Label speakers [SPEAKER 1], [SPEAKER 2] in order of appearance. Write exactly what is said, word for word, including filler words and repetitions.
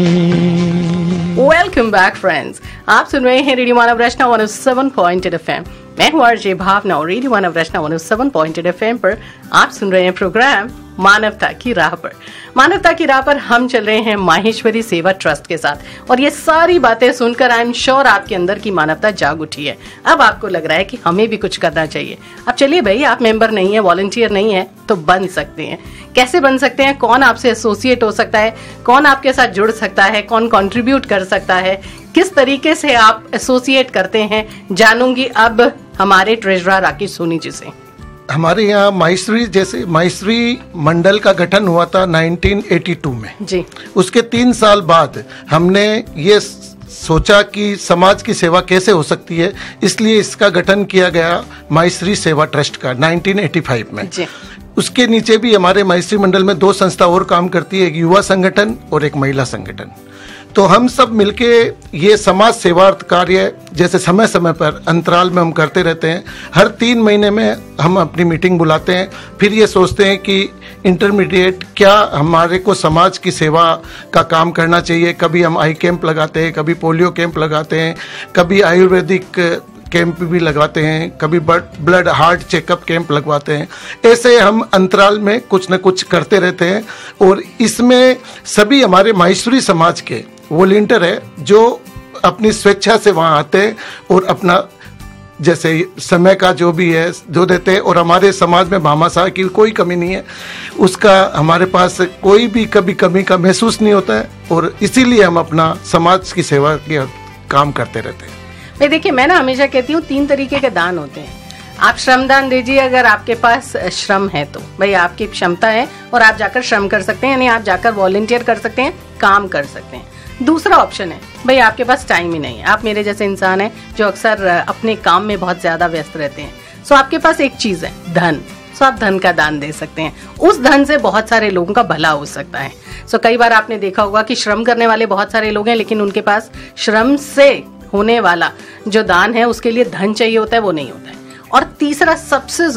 [SPEAKER 1] Welcome back friends, आप सुन रहे हैं रेडियो मानव रचना one O seven point eight F M. मैं हूँ आरजे भावना और रेडियो मानव रचना one O seven point eight F M पर आप सुन रहे हैं प्रोग्राम मानवता की राह पर। मानवता की राह पर हम चल रहे हैं माहेश्वरी सेवा ट्रस्ट के साथ, और ये सारी बातें सुनकर आई एम श्योर आपके अंदर की मानवता जाग उठी है। अब आपको लग रहा है कि हमें भी कुछ करना चाहिए। अब चलिए भाई, आप मेंबर नहीं है, वॉलंटियर नहीं है, तो बन सकते हैं। कैसे बन सकते हैं, कौन आपसे एसोसिएट हो सकता है, कौन आपके साथ जुड़ सकता है, कौन कंट्रीब्यूट कर सकता है, किस तरीके से आप एसोसिएट करते हैं, जानूंगी अब हमारे ट्रेजरर राकेश सोनी जी से।
[SPEAKER 2] हमारे यहाँ माहेश्वरी जैसे माहेश्वरी मंडल का गठन हुआ था नाइनटीन एटी टू में
[SPEAKER 1] जी। उसके
[SPEAKER 2] तीन साल बाद हमने ये सोचा कि समाज की सेवा कैसे हो सकती है, इसलिए इसका गठन किया गया माहेश्वरी सेवा ट्रस्ट का नाइनटीन एटी फाइव में जी। उसके नीचे भी हमारे माहेश्वरी मंडल में दो संस्था और काम करती है, एक युवा संगठन और एक महिला संगठन। तो हम सब मिलके ये समाज सेवार्थ कार्य जैसे समय समय पर अंतराल में हम करते रहते हैं। हर तीन महीने में हम अपनी मीटिंग बुलाते हैं, फिर ये सोचते हैं कि इंटरमीडिएट क्या हमारे को समाज की सेवा का काम करना चाहिए। कभी हम आई कैंप लगाते हैं, कभी पोलियो कैंप लगाते हैं, कभी आयुर्वेदिक कैंप भी लगाते हैं, कभी ब्लड हार्ट चेकअप कैंप लगवाते हैं। ऐसे हम अंतराल में कुछ न कुछ करते रहते हैं, और इसमें सभी हमारे माहेश्वरी समाज के वॉलंटियर है जो अपनी स्वेच्छा से वहाँ आते हैं और अपना जैसे समय का जो भी है जो देते हैं। और हमारे समाज में भामाशाह की कोई कमी नहीं है, उसका हमारे पास कोई भी कभी कमी का महसूस नहीं होता है, और इसीलिए हम अपना समाज की सेवा के काम करते रहते हैं।
[SPEAKER 1] भाई देखिए, मैं ना हमेशा कहती हूँ तीन तरीके के दान होते हैं। आप श्रम दान दीजिए अगर आपके पास श्रम है तो, भाई आपकी क्षमता है और आप जाकर श्रम कर सकते हैं, यानी आप जाकर वॉलंटियर कर सकते हैं, काम कर सकते हैं। दूसरा ऑप्शन है भाई आपके पास टाइम ही नहीं है, आप मेरे जैसे इंसान हैं जो अक्सर अपने काम में बहुत ज्यादा व्यस्त रहते हैं। सो आपके पास एक चीज है, धन। सो आप धन का दान दे सकते हैं, उस धन से बहुत सारे लोगों का भला हो सकता है। सो कई बार आपने देखा होगा कि श्रम करने वाले बहुत सारे लोग हैं, लेकिन उनके पास श्रम से होने वाला जो दान है उसके लिए धन चाहिए होता है, वो नहीं होता है। और तीसरा सबसे